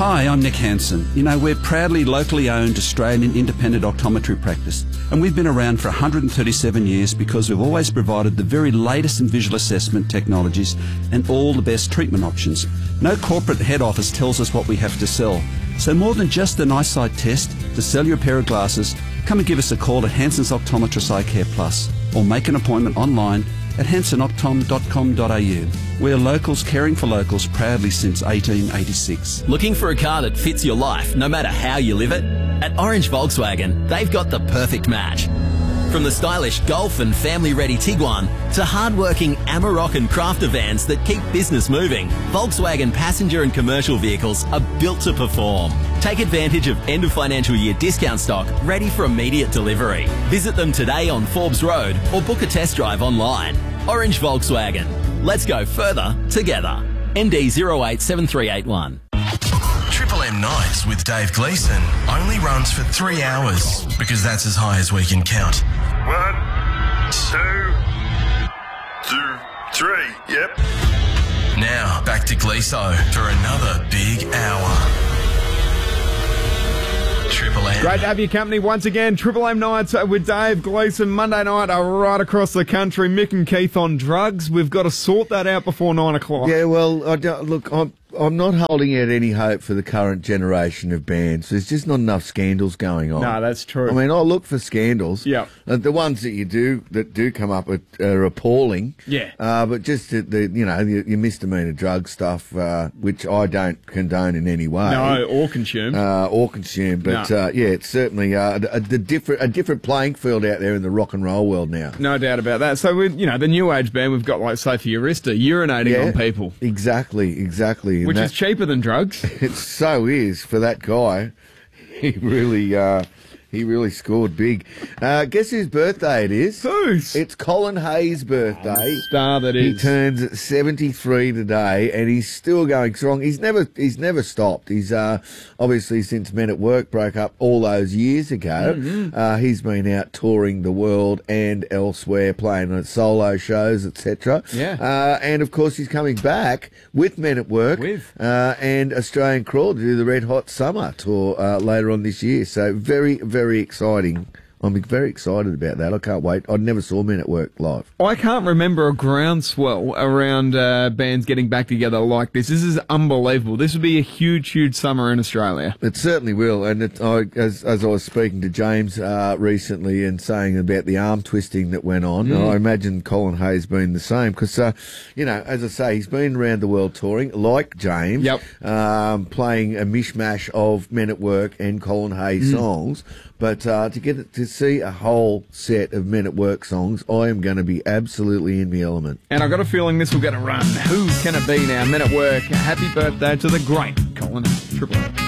Hi, I'm Nick Hansen. You know, we're proudly locally owned Australian independent optometry practice, and we've been around for 137 years because we've always provided the very latest in visual assessment technologies and all the best treatment options. No corporate head office tells us what we have to sell. So more than just an eyesight test, to sell you a pair of glasses, come and give us a call at Hansen's Optometrist Eye Care Plus, or make an appointment online at hansonoptom.com.au. We're locals caring for locals proudly since 1886. Looking for a car that fits your life, no matter how you live it? At Orange Volkswagen, they've got the perfect match. From the stylish Golf and family-ready Tiguan to hard-working Amarok and Crafter vans that keep business moving, Volkswagen passenger and commercial vehicles are built to perform. Take advantage of end-of-financial year discount stock ready for immediate delivery. Visit them today on Forbes Road or book a test drive online. Orange Volkswagen. Let's go further together. ND 087381. Triple M Nights with Dave Gleeson only runs for 3 hours because that's as high as we can count. 1, 2, 3, yep. Now, back to Gleeso for another big hour. Triple M. Great to have your company once again. Triple M Nights with Dave Gleeson. Monday night right across the country. Mick and Keith on drugs. We've got to sort that out before 9 o'clock. Yeah, well, look, I'm not holding out any hope for the current generation of bands. There's just not enough scandals going on. No, that's true. I mean, I look for scandals. Yeah. The ones that do come up are appalling. Yeah. But just your misdemeanor drug stuff, which I don't condone in any way. No, or consume. But it's certainly a different playing field out there in the rock and roll world now. No doubt about that. So with the new age band, we've got like Sophie Arista urinating on people. Exactly. Which is cheaper than drugs. It so is for that guy. He really scored big. Guess whose birthday it is? Whose? It's Colin Hayes' birthday. Star that is. He turns 73 today, and he's still going strong. He's never stopped. He's obviously since Men at Work broke up all those years ago. Mm-hmm. He's been out touring the world and elsewhere, playing on solo shows, etc. Yeah. And of course, he's coming back with Men at Work and Australian Crawl to do the Red Hot Summer tour later on this year. So very, very exciting. I'm very excited about that. I can't wait. I never saw Men at Work live. I can't remember a groundswell around bands getting back together like this. This is unbelievable. This would be a huge, huge summer in Australia. It certainly will. And as I was speaking to James recently and saying about the arm twisting that went on, I imagine Colin Hayes being the same. Because, as I say, he's been around the world touring, like James, playing a mishmash of Men at Work and Colin Hayes songs. But to see a whole set of Men at Work songs, I am going to be absolutely in the element. And I've got a feeling this will get a run. Who can it be now? Men at Work. Happy birthday to the great Colin Hayes. Triple M.